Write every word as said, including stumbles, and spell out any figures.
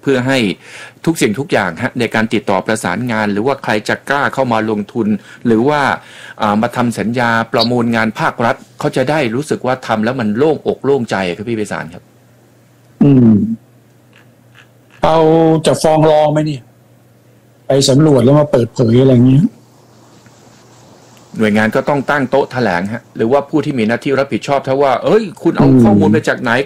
เพื่อให้ทุกสิ่งทุกอย่างฮะในการติดต่อประสานงานหรือว่าใครจะกล้าเข้ามาลงทุนหรือว่ามาทำสัญญาประมูลงานภาครัฐเขาจะได้รู้สึกว่าทำแล้วมันโล่งอกโล่งใจครับพี่ไพศาลครับอืมเอาจะฟ้องร้องไหมเนี่ยไปสำรวจแล้วมาเปิดเผยอะไรเงี้ยหน่วยงานก็ต้องตั้งโต๊ะแถลงฮะหรือว่าผู้ที่มีหน้าที่รับผิดชอบถ้าว่าเอ้ยคุณเอาข้อมูลมาจากไหน